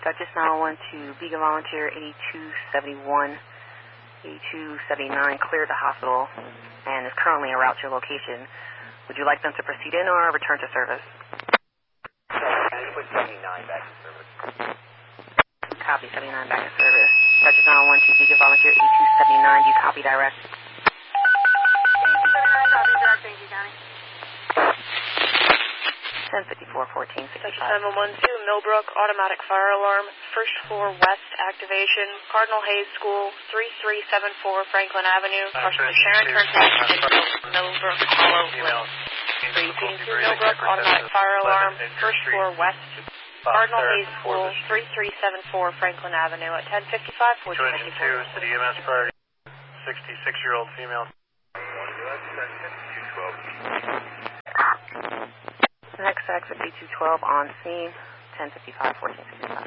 Dutchess 901 to Beacon Volunteer 8271, 8279 cleared the hospital and is currently en route to your location. Would you like them to proceed in or return to service? Put 79 back in service. Copy, 79 back in service. Dutchess 901 to Beacon Volunteer 8279, do you copy direct? 8279, copy direct, thank you, County. 1054, 1465. Dutchess 712, Millbrook, automatic fire alarm, first floor west activation, Cardinal Hayes School, 3374 Franklin Avenue, across the Sharon Turnpike in Millbrook Hollow, Lynn. 382 Millbrook, automatic fire alarm, first floor west, Cardinal Hayes School, 3374 Franklin Avenue at 1055, 1454. City EMS priority, 66-year-old female. Next exit B212 on scene, 1055, 1465.